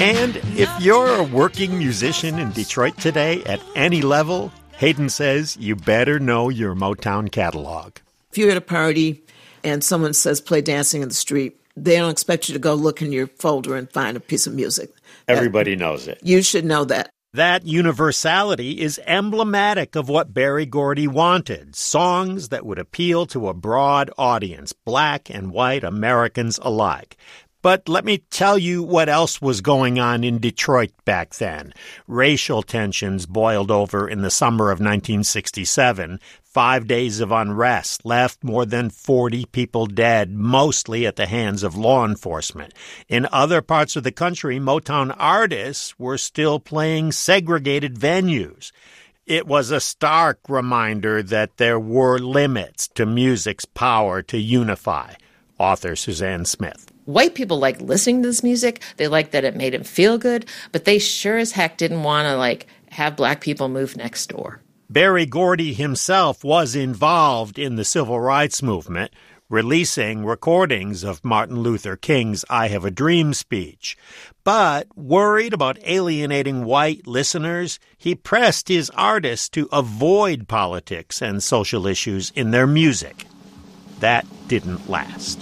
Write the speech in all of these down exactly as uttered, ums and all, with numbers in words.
And if you're a working musician in Detroit today at any level, Hayden says you better know your Motown catalog. If you're at a party and someone says play Dancing in the Street, they don't expect you to go look in your folder and find a piece of music. Everybody knows it. You should know that. That universality is emblematic of what Berry Gordy wanted, songs that would appeal to a broad audience, black and white Americans alike. But let me tell you what else was going on in Detroit back then. Racial tensions boiled over in the summer of nineteen sixty-seven. Five days of unrest left more than forty people dead, mostly at the hands of law enforcement. In other parts of the country, Motown artists were still playing segregated venues. It was a stark reminder that there were limits to music's power to unify. Author Suzanne Smith. White people like listening to this music. They liked that it made them feel good, but they sure as heck didn't want to, like, have black people move next door. Berry Gordy himself was involved in the civil rights movement, releasing recordings of Martin Luther King's I Have a Dream speech. But worried about alienating white listeners, he pressed his artists to avoid politics and social issues in their music. That didn't last.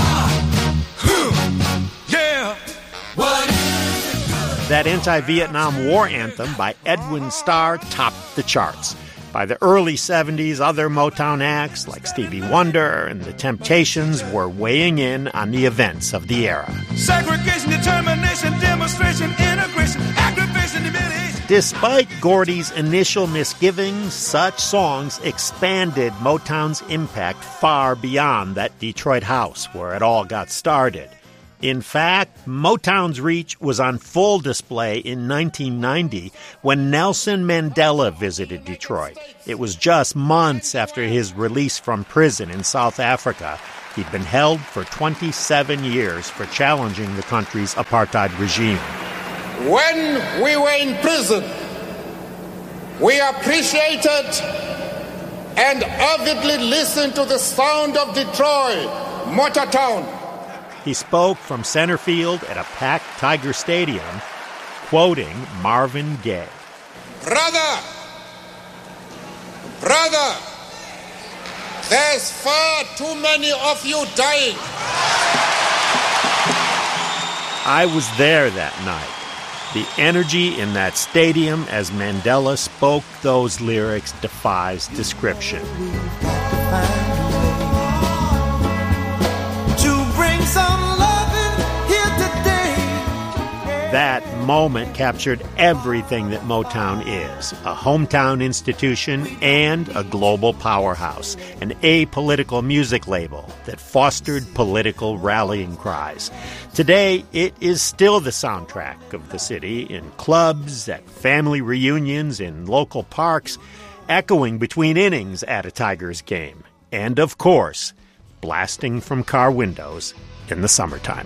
Yeah. What? That anti-Vietnam War anthem by Edwin Starr topped the charts. By the early seventies, other Motown acts like Stevie Wonder and The Temptations were weighing in on the events of the era. Segregation, determination, demonstration, integration, aggravation, humiliation. Despite Gordy's initial misgivings, such songs expanded Motown's impact far beyond that Detroit house where it all got started. In fact, Motown's reach was on full display in nineteen ninety when Nelson Mandela visited Detroit. It was just months after his release from prison in South Africa. He'd been held for twenty-seven years for challenging the country's apartheid regime. When we were in prison, we appreciated and avidly listened to the sound of Detroit, Motown. He spoke from center field at a packed Tiger Stadium, quoting Marvin Gaye. Brother, brother, there's far too many of you dying. I was there that night. The energy in that stadium as Mandela spoke those lyrics defies description. That moment captured everything that Motown is, a hometown institution and a global powerhouse, an apolitical music label that fostered political rallying cries. Today, it is still the soundtrack of the city in clubs, at family reunions, in local parks, echoing between innings at a Tigers game, and of course, blasting from car windows in the summertime.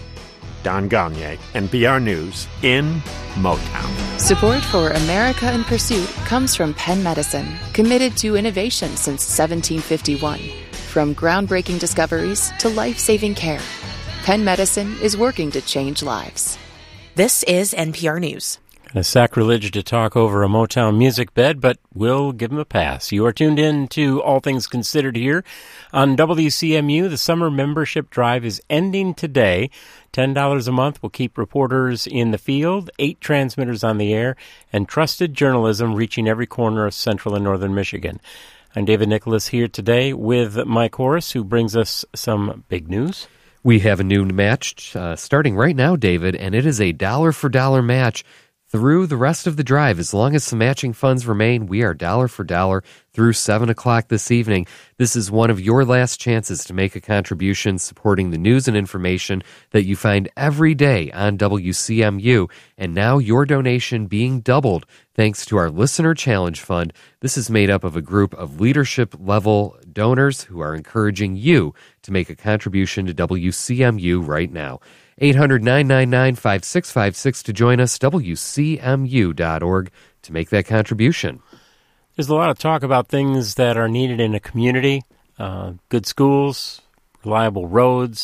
Don Gagné, N P R News, in Motown. Support for America in Pursuit comes from Penn Medicine, committed to innovation since seventeen fifty-one. From groundbreaking discoveries to life-saving care, Penn Medicine is working to change lives. This is N P R News. A sacrilege to talk over a Motown music bed, but we'll give him a pass. You are tuned in to All Things Considered here on W C M U. The summer membership drive is ending today. ten dollars a month will keep reporters in the field, eight transmitters on the air, and trusted journalism reaching every corner of central and northern Michigan. I'm David Nicholas here today with Mike Horace, who brings us some big news. We have a new match uh, starting right now, David, and it is a dollar-for-dollar match through the rest of the drive. As long as some matching funds remain, we are dollar for dollar through seven o'clock this evening. This is one of your last chances to make a contribution supporting the news and information that you find every day on W C M U. And now your donation being doubled thanks to our Listener Challenge Fund. This is made up of a group of leadership-level donors who are encouraging you to make a contribution to W C M U right now. eight hundred, nine nine nine, five six five six to join us, W C M U dot org to make that contribution. There's a lot of talk about things that are needed in a community, uh, good schools, reliable roads,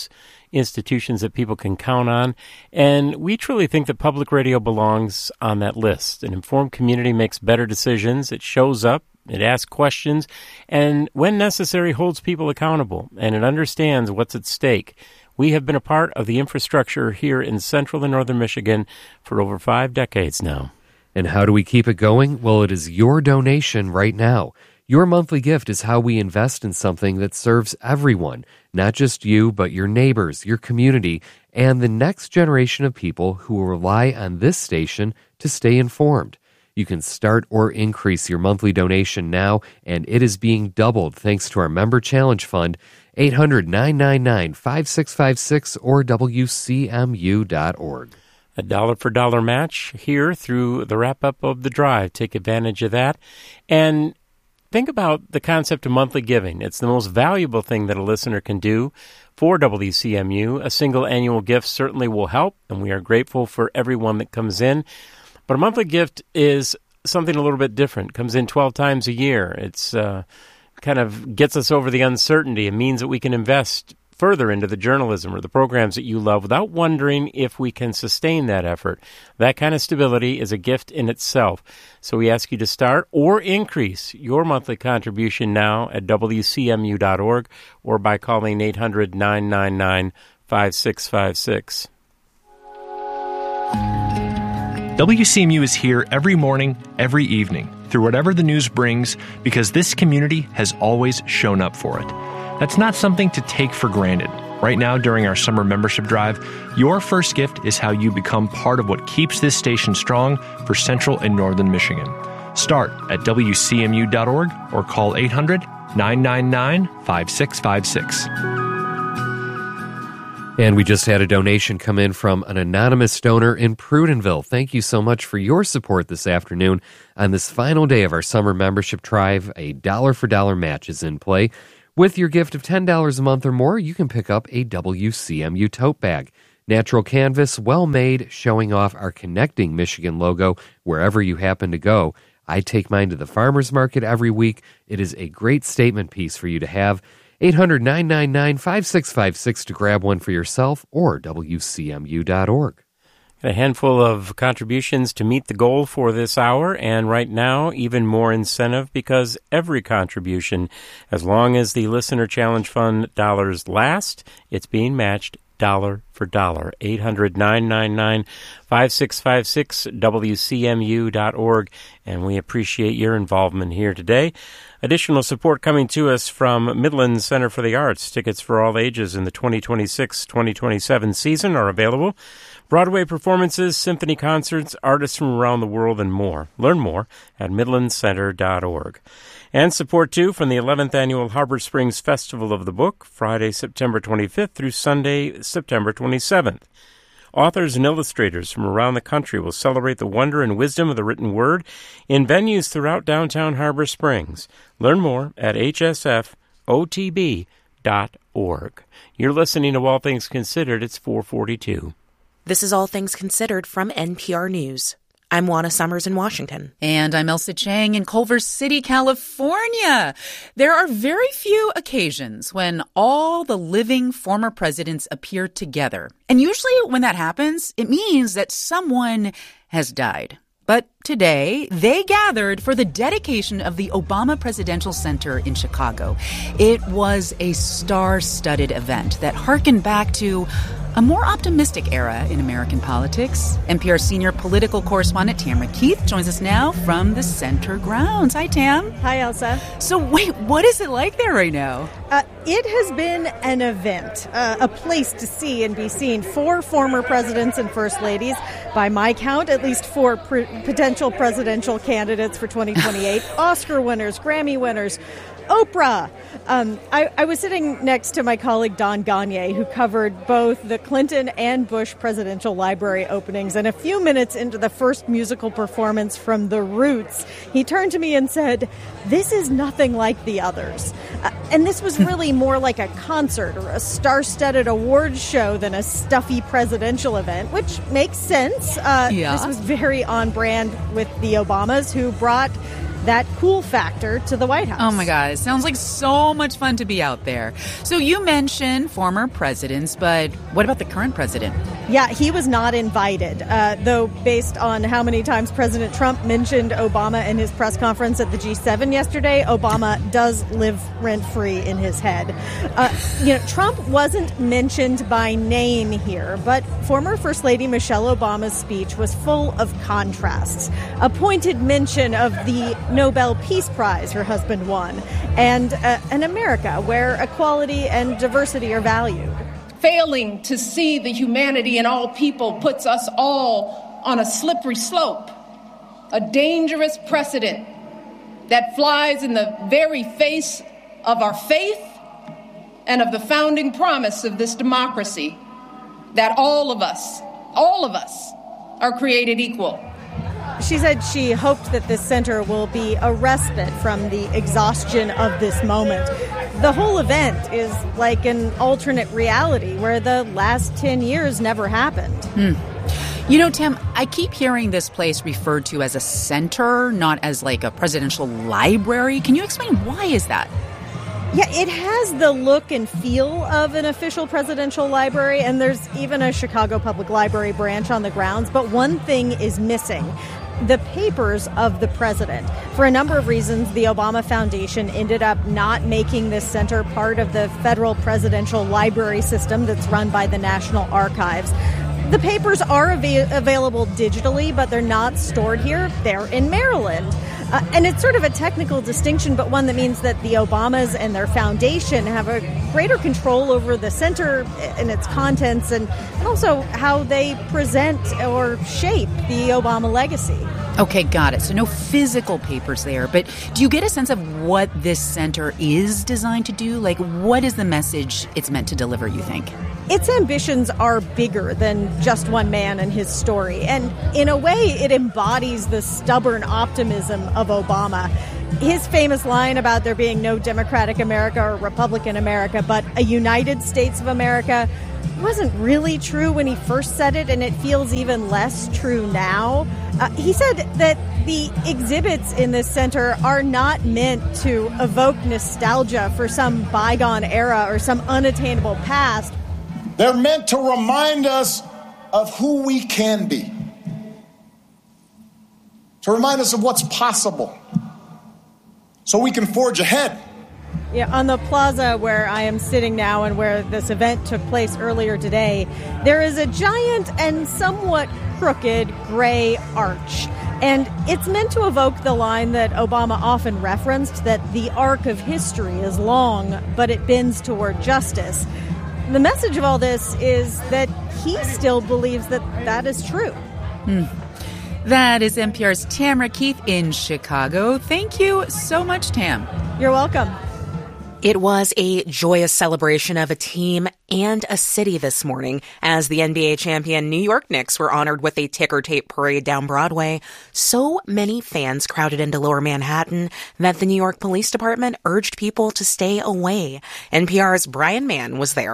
institutions that people can count on. And we truly think that public radio belongs on that list. An informed community makes better decisions. It shows up. It asks questions, and when necessary, holds people accountable, and it understands what's at stake. We have been a part of the infrastructure here in central and northern Michigan for over five decades now. And how do we keep it going? Well, it is your donation right now. Your monthly gift is how we invest in something that serves everyone, not just you, but your neighbors, your community, and the next generation of people who will rely on this station to stay informed. You can start or increase your monthly donation now, and it is being doubled thanks to our Member Challenge Fund, eight hundred, nine nine nine, five six five six or W C M U dot org. A dollar-for-dollar match here through the wrap-up of the drive. Take advantage of that. And think about the concept of monthly giving. It's the most valuable thing that a listener can do for W C M U. A single annual gift certainly will help, and we are grateful for everyone that comes in. But a monthly gift is something a little bit different. It comes in twelve times a year. It's uh, kind of gets us over the uncertainty. It means that we can invest further into the journalism or the programs that you love without wondering if we can sustain that effort. That kind of stability is a gift in itself. So we ask you to start or increase your monthly contribution now at W C M U dot org or by calling eight hundred, nine nine nine, five six five six. W C M U is here every morning, every evening, through whatever the news brings, because this community has always shown up for it. That's not something to take for granted. Right now, during our summer membership drive, your first gift is how you become part of what keeps this station strong for Central and Northern Michigan. Start at W C M U dot org or call eight hundred, nine nine nine, five six five six. And we just had a donation come in from an anonymous donor in Prudenville. Thank you so much for your support this afternoon. On this final day of our summer membership drive, a dollar-for-dollar match is in play. With your gift of ten dollars a month or more, you can pick up a W C M U tote bag. Natural canvas, well-made, showing off our Connecting Michigan logo wherever you happen to go. I take mine to the farmer's market every week. It is a great statement piece for you to have. eight hundred, nine nine nine, five six five six to grab one for yourself or W C M U dot org. A handful of contributions to meet the goal for this hour, and right now, even more incentive because every contribution, as long as the Listener Challenge Fund dollars last, it's being matched dollar for dollar. eight hundred, nine nine nine, five six five six, W C M U dot org, and we appreciate your involvement here today. Additional support coming to us from Midland Center for the Arts. Tickets for all ages in the twenty twenty-six twenty twenty-seven season are available. Broadway performances, symphony concerts, artists from around the world, and more. Learn more at midland center dot org. And support, too, from the eleventh Annual Harbor Springs Festival of the Book, Friday, September twenty-fifth through Sunday, September twenty-seventh. Authors and illustrators from around the country will celebrate the wonder and wisdom of the written word in venues throughout downtown Harbor Springs. Learn more at H S F O T B dot org. You're listening to All Things Considered. It's four forty-two. This is All Things Considered from N P R News. I'm Juana Summers in Washington. And I'm Elsa Chang in Culver City, California. There are very few occasions when all the living former presidents appear together. And usually when that happens, it means that someone has died. But today, they gathered for the dedication of the Obama Presidential Center in Chicago. It was a star-studded event that harkened back to a more optimistic era in American politics. N P R senior political correspondent Tamara Keith joins us now from the center grounds. Hi, Tam. Hi, Elsa. So wait, what is it like there right now? Uh, it has been an event, uh, a place to see and be seen. Four former presidents and first ladies. By my count, at least four pre- potential presidential candidates for twenty twenty-eight. Oscar winners, Grammy winners, Oprah. Um, I, I was sitting next to my colleague Don Gagne, who covered both the Clinton and Bush presidential library openings. And a few minutes into the first musical performance from The Roots, he turned to me and said, "This is nothing like the others." Uh, and this was really more like a concert or a star-studded awards show than a stuffy presidential event, which makes sense. Uh, yeah. This was very on brand with the Obamas, who brought that cool factor to the White House. Oh my God, it sounds like so much fun to be out there. So you mentioned former presidents, but what about the current president? Yeah, he was not invited, uh, though based on how many times President Trump mentioned Obama in his press conference at the G seven yesterday, Obama does live rent-free in his head. Uh, you know, Trump wasn't mentioned by name here, but former First Lady Michelle Obama's speech was full of contrasts. A pointed mention of the Nobel Peace Prize her husband won, and uh, an America where equality and diversity are valued. Failing to see the humanity in all people puts us all on a slippery slope, a dangerous precedent that flies in the very face of our faith and of the founding promise of this democracy, that all of us, all of us, are created equal. She said she hoped that this center will be a respite from the exhaustion of this moment. The whole event is like an alternate reality where the last ten years never happened. Hmm. You know, Tim, I keep hearing this place referred to as a center, not as like a presidential library. Can you explain why is that? Yeah, it has the look and feel of an official presidential library, and there's even a Chicago Public Library branch on the grounds. But one thing is missing: the papers of the president. For a number of reasons, the Obama Foundation ended up not making this center part of the federal presidential library system that's run by the National Archives. The papers are av- available digitally, but they're not stored here. They're in Maryland. Uh, and it's sort of a technical distinction, but one that means that the Obamas and their foundation have a greater control over the center and its contents, and also how they present or shape the Obama legacy. Okay, got it. So no physical papers there, but do you get a sense of what this center is designed to do? Like, what is the message it's meant to deliver, you think? Its ambitions are bigger than just one man and his story, and in a way, it embodies the stubborn optimism of Obama. His famous line about there being no Democratic America or Republican America, but a United States of America, wasn't really true when he first said it, and it feels even less true now. Uh, he said that the exhibits in this center are not meant to evoke nostalgia for some bygone era or some unattainable past. They're meant to remind us of who we can be, to remind us of what's possible, so we can forge ahead. Yeah, on the plaza where I am sitting now and where this event took place earlier today, there is a giant and somewhat crooked gray arch. And it's meant to evoke the line that Obama often referenced, that the arc of history is long, but it bends toward justice. The message of all this is that he still believes that that is true. Hmm. That is N P R's Tamara Keith in Chicago. Thank you so much, Tam. You're welcome. It was a joyous celebration of a team and a city this morning as the N B A champion New York Knicks were honored with a ticker tape parade down Broadway. So many fans crowded into Lower Manhattan that the New York Police Department urged people to stay away. N P R's Brian Mann was there.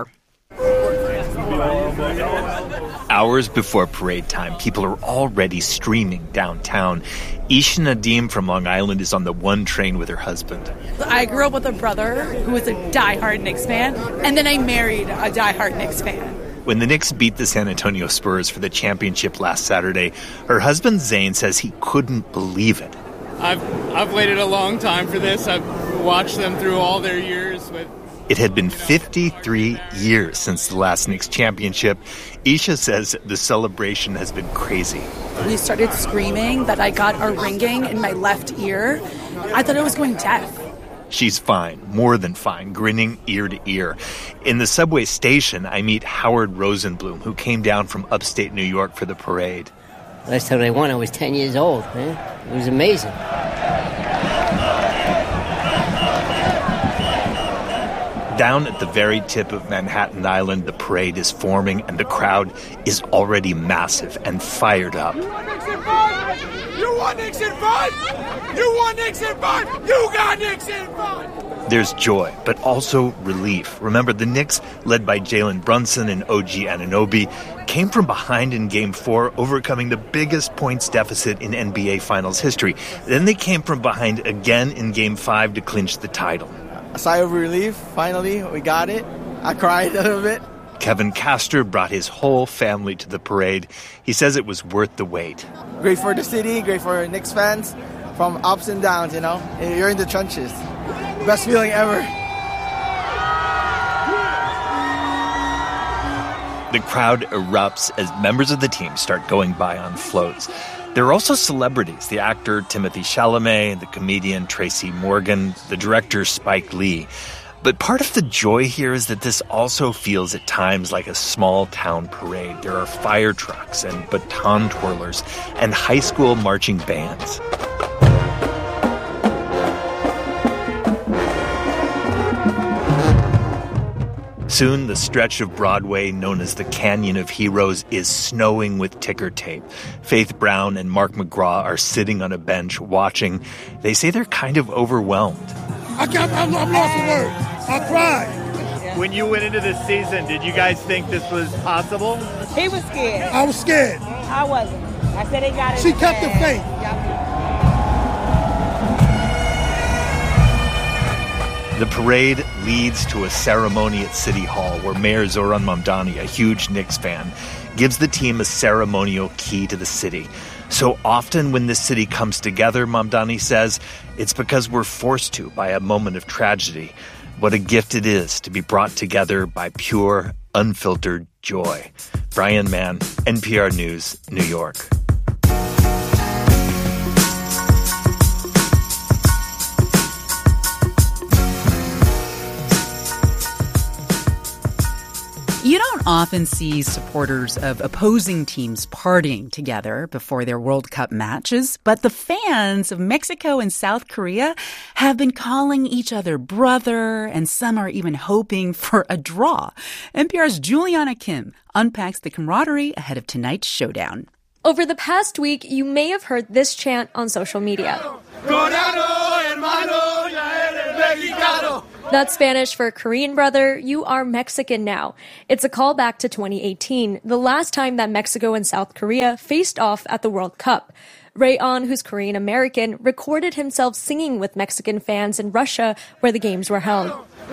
Hours before parade time, people are already streaming downtown. Isha Nadim from Long Island is on the one train with her husband. I grew up with a brother who was a diehard Knicks fan, and then I married a diehard Knicks fan. When the Knicks beat the San Antonio Spurs for the championship last Saturday, her husband Zane says he couldn't believe it. I've I've waited a long time for this. I've watched them through all their years with... It had been fifty-three years since the last Knicks championship. Isha says the celebration has been crazy. We started screaming that I got a ringing in my left ear. I thought I was going deaf. She's fine, more than fine, grinning ear to ear. In the subway station, I meet Howard Rosenblum, who came down from upstate New York for the parade. Last time I won, I was ten years old, man. It was amazing. Down at the very tip of Manhattan Island, the parade is forming, and the crowd is already massive and fired up. You want Nixon five? You want Nixon five? You want Nixon five? You got Nixon five! There's joy, but also relief. Remember, the Knicks, led by Jalen Brunson and O G Anunoby, came from behind in Game four, overcoming the biggest points deficit in N B A Finals history. Then they came from behind again in Game five to clinch the title. A sigh of relief, finally, we got it. I cried a little bit. Kevin Castor brought his whole family to the parade. He says it was worth the wait. Great for the city, great for Knicks fans, from ups and downs, you know. You're in the trenches. Best feeling ever. The crowd erupts as members of the team start going by on floats. There are also celebrities, the actor Timothée Chalamet, the comedian Tracy Morgan, the director Spike Lee. But part of the joy here is that this also feels at times like a small-town parade. There are fire trucks and baton twirlers and high school marching bands. Soon, the stretch of Broadway known as the Canyon of Heroes is snowing with ticker tape. Faith Brown and Mark McGraw are sitting on a bench watching. They say they're kind of overwhelmed. I can't, I'm, I'm lost for words. I cried. When you went into this season, did you guys think this was possible? He was scared. I was scared. I wasn't. I said they got it. She kept the faith. The parade leads to a ceremony at City Hall where Mayor Zoran Mamdani, a huge Knicks fan, gives the team a ceremonial key to the city. So often when this city comes together, Mamdani says, it's because we're forced to by a moment of tragedy. What a gift it is to be brought together by pure, unfiltered joy. Brian Mann, N P R News, New York. You don't often see supporters of opposing teams partying together before their World Cup matches, but the fans of Mexico and South Korea have been calling each other brother, and some are even hoping for a draw. N P R's Juliana Kim unpacks the camaraderie ahead of tonight's showdown. Over the past week, you may have heard this chant on social media. That's Spanish for Korean brother, you are Mexican now. It's a callback to twenty eighteen, the last time that Mexico and South Korea faced off at the World Cup. Ray On, who's Korean American, recorded himself singing with Mexican fans in Russia where the games were held.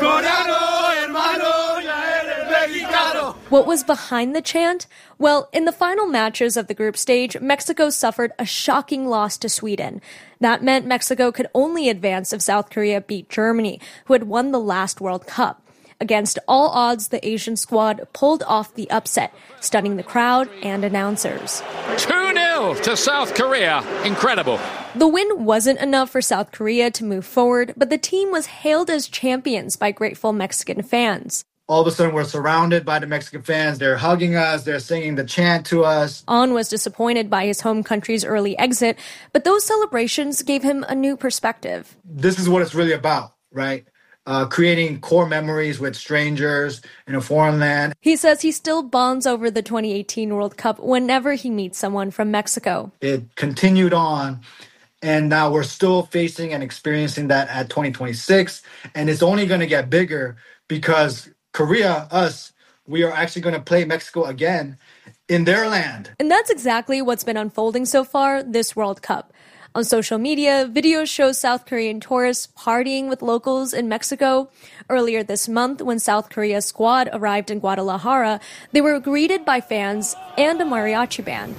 What was behind the chant? Well, in the final matches of the group stage, Mexico suffered a shocking loss to Sweden. That meant Mexico could only advance if South Korea beat Germany, who had won the last World Cup. Against all odds, the Asian squad pulled off the upset, stunning the crowd and announcers. two nil to South Korea. Incredible. The win wasn't enough for South Korea to move forward, but the team was hailed as champions by grateful Mexican fans. All of a sudden, we're surrounded by the Mexican fans. They're hugging us. They're singing the chant to us. On was disappointed by his home country's early exit, but those celebrations gave him a new perspective. This is what it's really about, right? Uh, creating core memories with strangers in a foreign land. He says he still bonds over the twenty eighteen World Cup whenever he meets someone from Mexico. It continued on, and now we're still facing and experiencing that at twenty twenty-six, and it's only going to get bigger because Korea, us, we are actually going to play Mexico again in their land. And that's exactly what's been unfolding so far this World Cup. On social media, videos show South Korean tourists partying with locals in Mexico. Earlier this month, when South Korea's squad arrived in Guadalajara, they were greeted by fans and a mariachi band.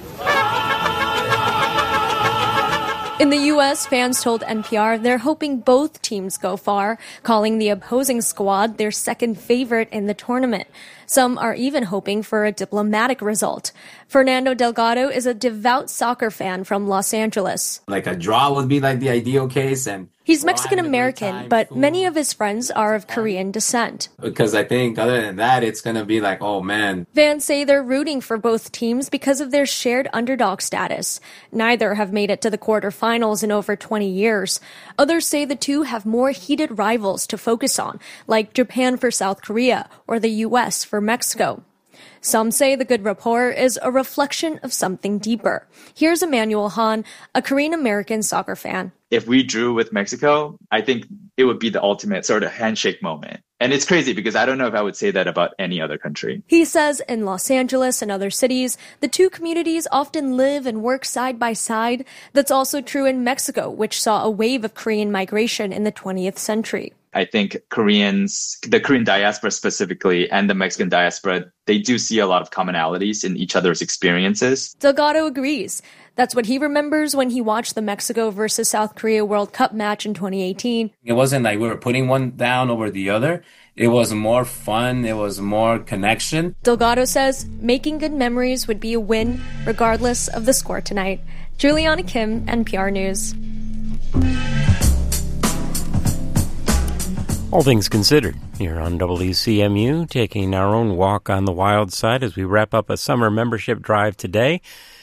In the U S, fans told N P R they're hoping both teams go far, calling the opposing squad their second favorite in the tournament. Some are even hoping for a diplomatic result. Fernando Delgado is a devout soccer fan from Los Angeles. Like a draw would be like the ideal case, and he's Mexican-American, but many of his friends are of Korean descent. Because I think other than that, it's going to be like, oh man. Fans say they're rooting for both teams because of their shared underdog status. Neither have made it to the quarterfinals in over twenty years. Others say the two have more heated rivals to focus on, like Japan for South Korea or the U S for Mexico. Some say the good rapport is a reflection of something deeper. Here's Emmanuel Han, a Korean-American soccer fan. If we drew with Mexico, I think it would be the ultimate sort of handshake moment. And it's crazy because I don't know if I would say that about any other country. He says in Los Angeles and other cities, the two communities often live and work side by side. That's also true in Mexico, which saw a wave of Korean migration in the twentieth century. I think Koreans, the Korean diaspora specifically, and the Mexican diaspora, they do see a lot of commonalities in each other's experiences. Delgado agrees. That's what he remembers when he watched the Mexico versus South Korea World Cup match in twenty eighteen. It wasn't like we were putting one down over the other. It was more fun. It was more connection. Delgado says making good memories would be a win regardless of the score tonight. Juliana Kim, N P R News. All things considered, here on W C M U, taking our own walk on the wild side as we wrap up a summer membership drive today.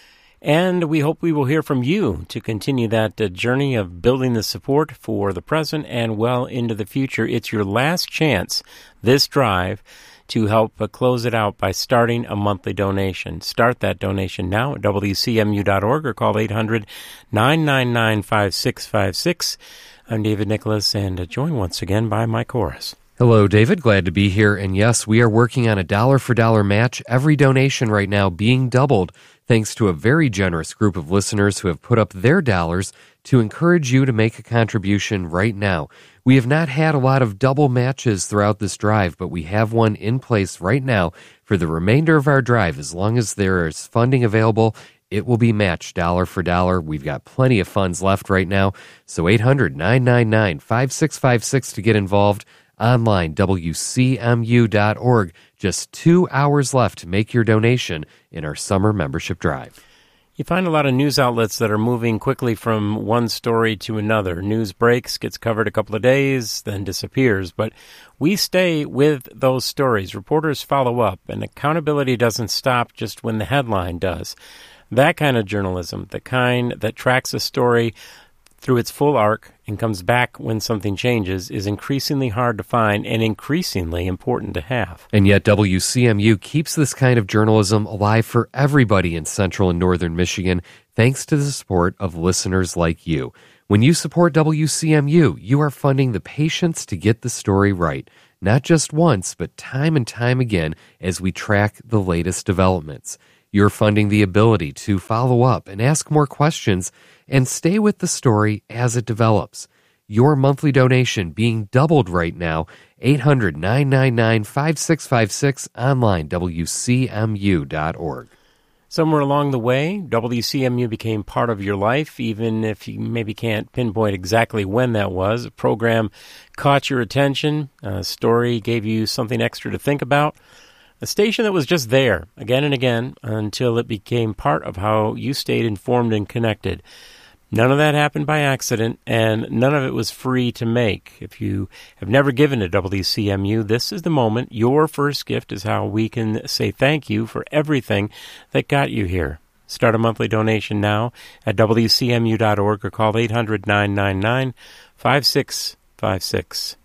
And we hope we will hear from you to continue that uh, journey of building the support for the present and well into the future. It's your last chance, this drive, to help uh, close it out by starting a monthly donation. Start that donation now at W C M U dot org or call eight hundred, nine nine nine, five six five six. I'm David Nicholas, and uh, joined once again by Mike Horace. Hello, David. Glad to be here. And yes, we are working on a dollar-for-dollar match. Every donation right now being doubled thanks to a very generous group of listeners who have put up their dollars to encourage you to make a contribution right now. We have not had a lot of double matches throughout this drive, but we have one in place right now for the remainder of our drive. As long as there is funding available, it will be matched dollar for dollar. We've got plenty of funds left right now. So eight hundred, nine nine nine, five six five six to get involved. Online, W C M U dot org. Just two hours left to make your donation in our summer membership drive. You find a lot of news outlets that are moving quickly from one story to another. News breaks, gets covered a couple of days, then disappears. But we stay with those stories. Reporters follow up, and accountability doesn't stop just when the headline does. That kind of journalism, the kind that tracks a story through its full arc and comes back when something changes, is increasingly hard to find and increasingly important to have. And yet W C M U keeps this kind of journalism alive for everybody in central and northern Michigan, thanks to the support of listeners like you. When you support W C M U, you are funding the patience to get the story right, not just once, but time and time again as we track the latest developments. You're funding the ability to follow up and ask more questions and stay with the story as it develops. Your monthly donation being doubled right now, eight hundred, nine nine nine, five six five six, online, W C M U dot org. Somewhere along the way, W C M U became part of your life, even if you maybe can't pinpoint exactly when that was. A program caught your attention, a story gave you something extra to think about. A station that was just there again and again until it became part of how you stayed informed and connected. None of that happened by accident, and none of it was free to make. If you have never given to W C M U, this is the moment. Your first gift is how we can say thank you for everything that got you here. Start a monthly donation now at W C M U dot org or call eight hundred, nine nine nine, five six five six.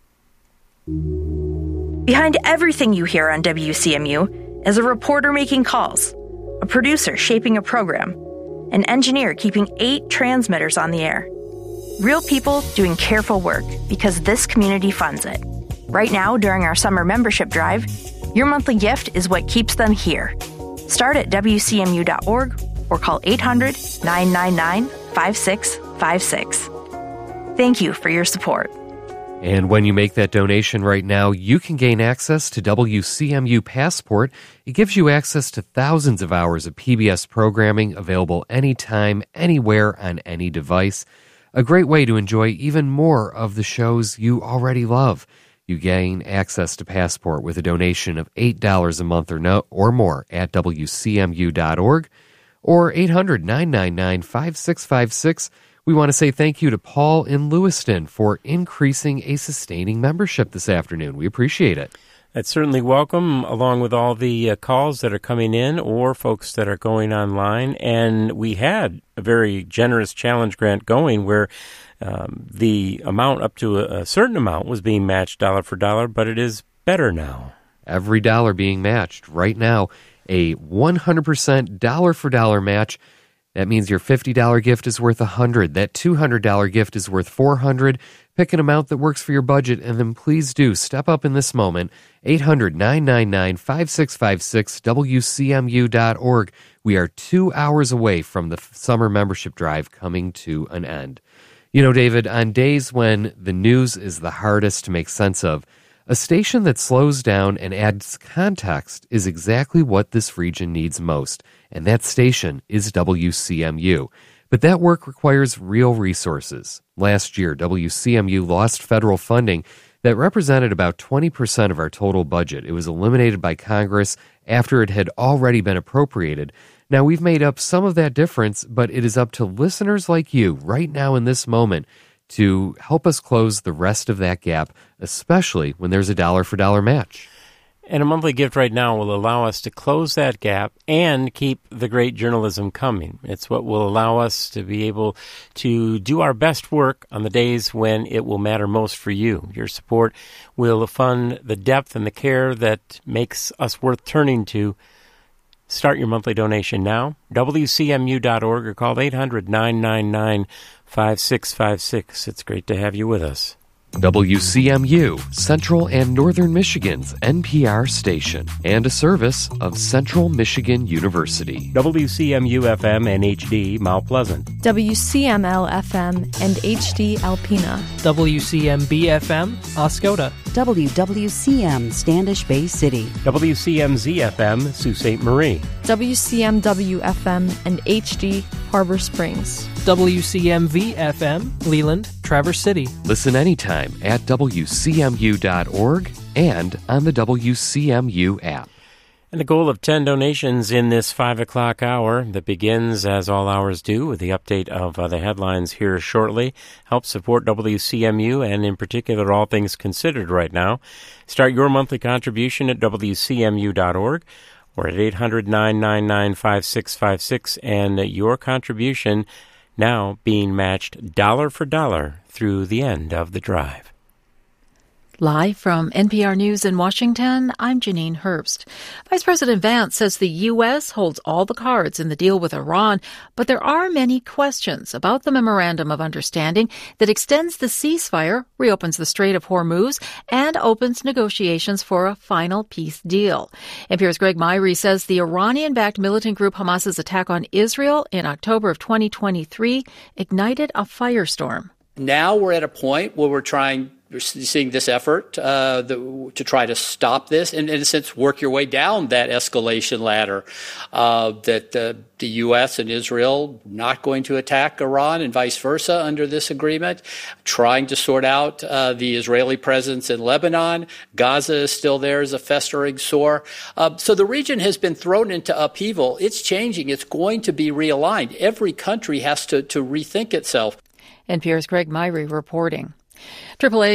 Behind everything you hear on W C M U is a reporter making calls, a producer shaping a program, an engineer keeping eight transmitters on the air. Real people doing careful work because this community funds it. Right now, during our summer membership drive, your monthly gift is what keeps them here. Start at W C M U dot org or call eight hundred, nine nine nine, five six five six. Thank you for your support. And when you make that donation right now, you can gain access to W C M U Passport. It gives you access to thousands of hours of P B S programming available anytime, anywhere, on any device. A great way to enjoy even more of the shows you already love. You gain access to Passport with a donation of eight dollars a month or no or more at W C M U dot org or eight hundred, nine nine nine, five six five six. We want to say thank you to Paul in Lewiston for increasing a sustaining membership this afternoon. We appreciate it. That's certainly welcome, along with all the uh, calls that are coming in or folks that are going online. And we had a very generous challenge grant going where um, the amount up to a, a certain amount was being matched dollar for dollar, but it is better now. Every dollar being matched right now, a one hundred percent dollar for dollar match. That means your fifty dollars gift is worth one hundred dollars. That two hundred dollars gift is worth four hundred dollars. Pick an amount that works for your budget, and then please do step up in this moment. eight hundred, nine nine nine, five six five six, W C M U dot org. We are two hours away from the summer membership drive coming to an end. You know, David, on days when the news is the hardest to make sense of, a station that slows down and adds context is exactly what this region needs most, and that station is W C M U. But that work requires real resources. Last year, W C M U lost federal funding that represented about twenty percent of our total budget. It was eliminated by Congress after it had already been appropriated. Now, we've made up some of that difference, but it is up to listeners like you right now in this moment to help us close the rest of that gap, especially when there's a dollar-for-dollar match. And a monthly gift right now will allow us to close that gap and keep the great journalism coming. It's what will allow us to be able to do our best work on the days when it will matter most for you. Your support will fund the depth and the care that makes us worth turning to. Start your monthly donation now, W C M U dot org, or call eight hundred, nine nine nine, five six five six. It's great to have you with us. W C M U, Central and Northern Michigan's N P R station, and a service of Central Michigan University. W C M U F M and H D, Mount Pleasant. W C M L F M and H D, Alpena. W C M B F M, Oscoda. W W C M, Standish Bay City. W C M Z F M, Sault Ste. Marie. W C M W F M and H D, Harbor Springs. W C M V F M, Leland, Traverse City. Listen anytime at W C M U dot org and on the W C M U app. And a goal of ten donations in this five o'clock hour that begins, as all hours do, with the update of uh, the headlines here shortly. Help support W C M U and, in particular, All Things Considered right now. Start your monthly contribution at W C M U dot org or at eight hundred, nine nine nine, five six five six, and your contribution now being matched dollar for dollar through the end of the drive. Live from N P R News in Washington, I'm Janine Herbst. Vice President Vance says the U S holds all the cards in the deal with Iran, but there are many questions about the Memorandum of Understanding that extends the ceasefire, reopens the Strait of Hormuz, and opens negotiations for a final peace deal. N P R's Greg Myrie says the Iranian-backed militant group Hamas's attack on Israel in October of twenty twenty-three ignited a firestorm. Now we're at a point where we're trying We're seeing this effort uh, the, to try to stop this and, in a sense, work your way down that escalation ladder, uh, that uh, the U S and Israel not going to attack Iran and vice versa under this agreement, trying to sort out uh, the Israeli presence in Lebanon. Gaza is still there as a festering sore. Uh, so the region has been thrown into upheaval. It's changing. It's going to be realigned. Every country has to, to rethink itself. N P R's Greg Myrie reporting. triple A